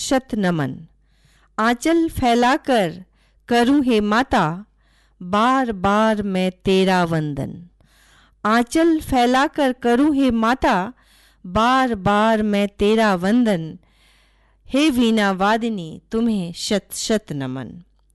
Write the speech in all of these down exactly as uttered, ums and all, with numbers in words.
शत नमन। आंचल फैलाकर करूं हे माता, बार बार मैं तेरा वंदन। आंचल फैलाकर करूं हे माता, बार बार मैं तेरा वंदन। हे वीणा वादिनी तुम्हें शत शत नमन।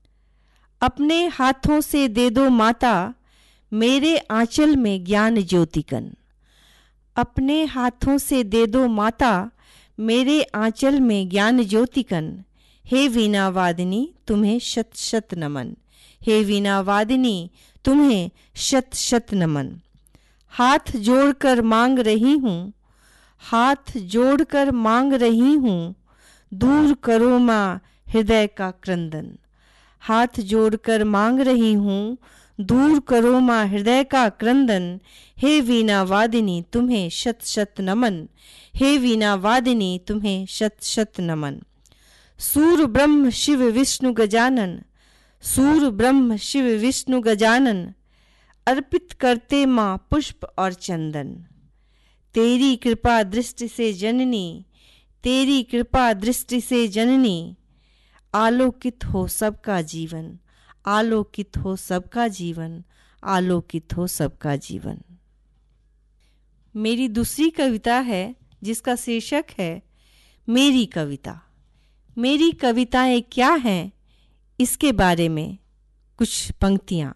अपने हाथों से दे दो माता, मेरे आंचल में ज्ञान ज्योतिकन। अपने हाथों से दे दो माता, मेरे आंचल में ज्ञान ज्योतिकन। हे वीणा वादिनी तुम्हें शत शत नमन। हे वीणा वादिनी तुम्हें शत शत नमन। हाथ जोड़कर मांग रही हूँ, हाथ जोड़कर मांग रही हूँ, दूर करो माँ हृदय का क्रंदन। हाथ जोड़कर मांग रही हूँ, दूर करो माँ हृदय का क्रंदन। हे वीणा वादिनी तुम्हें शत शत नमन। हे वीणा वादिनी तुम्हें शत शत नमन। सूर ब्रह्म शिव विष्णु गजानन, सूर ब्रह्म शिव विष्णु गजानन, अर्पित करते माँ पुष्प और चंदन। तेरी कृपा दृष्टि से जननी, तेरी कृपा दृष्टि से जननी, आलोकित हो सबका जीवन, आलोकित हो सबका जीवन, आलोकित हो सबका जीवन। मेरी दूसरी कविता है जिसका शीर्षक है मेरी कविता। मेरी कविताएं क्या हैं, इसके बारे में कुछ पंक्तियाँ।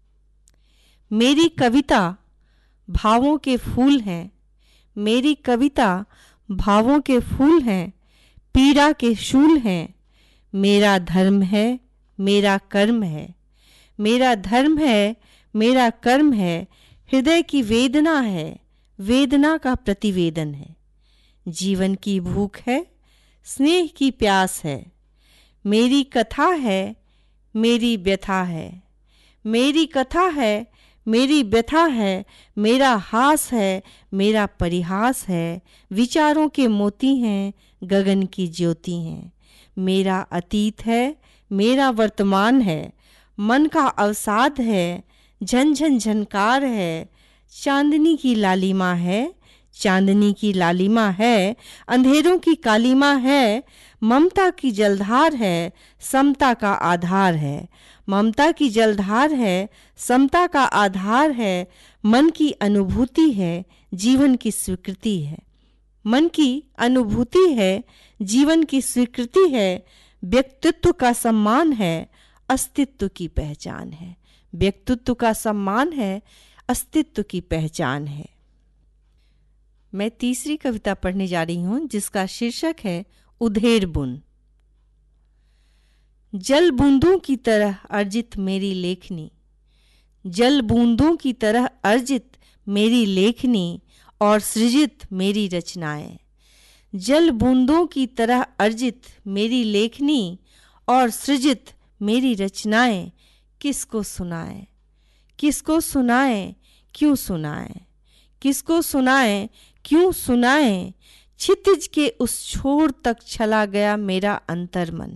मेरी कविता भावों के फूल हैं, मेरी कविता भावों के फूल हैं, पीड़ा के शूल हैं। मेरा धर्म है, मेरा कर्म है, मेरा धर्म है, मेरा कर्म है। हृदय की वेदना है, वेदना का प्रतिवेदन है। जीवन की भूख है, स्नेह की प्यास है। मेरी कथा है, मेरी व्यथा है, मेरी कथा है, मेरी व्यथा है। मेरा हास है, मेरा परिहास है। विचारों के मोती हैं, गगन की ज्योति हैं। मेरा अतीत है, मेरा वर्तमान है। मन का अवसाद है, झनझन झनकार है। चांदनी की लालिमा है, चांदनी की लालिमा है। अंधेरों की कालिमा है, ममता की जलधार है, समता का आधार है। ममता की जलधार है, समता का आधार है। मन की अनुभूति है, जीवन की स्वीकृति है। मन की अनुभूति है, जीवन की स्वीकृति है। व्यक्तित्व का सम्मान है, अस्तित्व की पहचान है। व्यक्तित्व का सम्मान है, अस्तित्व की पहचान है। मैं तीसरी कविता पढ़ने जा रही हूँ जिसका शीर्षक है उधेड़ बुन। जल बूंदों की तरह अर्जित मेरी लेखनी, जल बूंदों की तरह अर्जित मेरी लेखनी और सृजित मेरी रचनाएं। जल बूंदों की तरह अर्जित मेरी लेखनी और सृजित मेरी रचनाएं। किसको सुनाएं, किसको सुनाएं, क्यों सुनाएं, किसको सुनाएं, क्यों सुनाएं। क्षितिज के उस छोर तक चला गया मेरा अंतर्मन,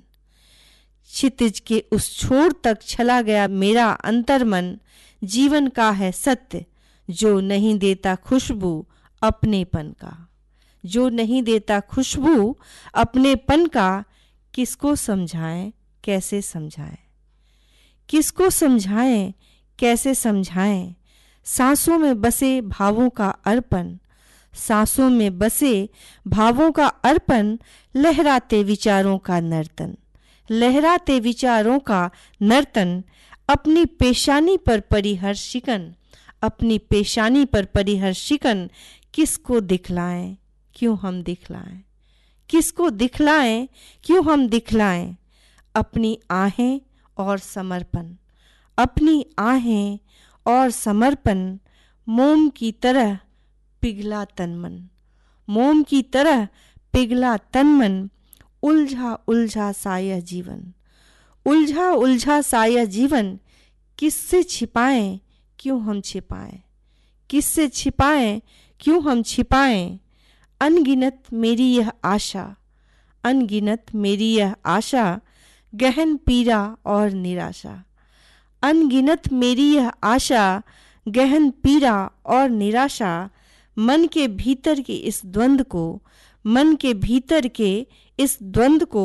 क्षितिज के उस छोर तक चला गया मेरा अंतर्मन। जीवन का है सत्य जो नहीं देता खुशबू अपनेपन का, जो नहीं देता खुशबू अपनेपन का। किसको समझाएं, कैसे समझाएं, किसको समझाएं, कैसे समझाएं। सांसों में बसे भावों का अर्पण, सांसों में बसे भावों का अर्पण। लहराते विचारों का नर्तन, लहराते विचारों का नर्तन। अपनी पेशानी पर परिहर शिकन, अपनी पेशानी पर परिहर शिकन। किसको दिखलाएं, क्यों हम दिखलाएं, किसको दिखलाएं, क्यों हम दिखलाएं। अपनी आहें और समर्पण, अपनी आहें और समर्पण। मोम की तरह पिघला तन मन, मोम की तरह पिघला तन मन। उलझा उलझा सा यह जीवन, उलझा उलझा सा यह जीवन। किससे छिपाएं, क्यों हम छिपाएं, किससे छिपाएं, क्यों हम छिपाएं। अनगिनत मेरी यह आशा, अनगिनत मेरी यह आशा। गहन पीड़ा और निराशा, अनगिनत मेरी यह आशा। गहन पीड़ा और निराशा। मन के भीतर के इस द्वंद्व को, मन के भीतर के इस द्वंद्व को